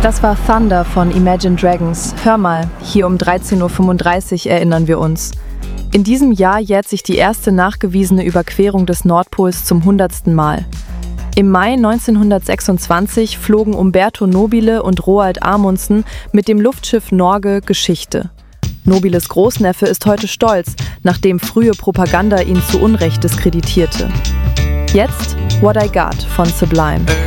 Das war Thunder von Imagine Dragons. Hör mal, hier um 13:35 Uhr erinnern wir uns. In diesem Jahr jährt sich die erste nachgewiesene Überquerung des Nordpols zum 100. Mal. Im Mai 1926 flogen Umberto Nobile und Roald Amundsen mit dem Luftschiff Norge Geschichte. Nobiles Großneffe ist heute stolz, nachdem frühe Propaganda ihn zu Unrecht diskreditierte. Jetzt What I Got von Sublime.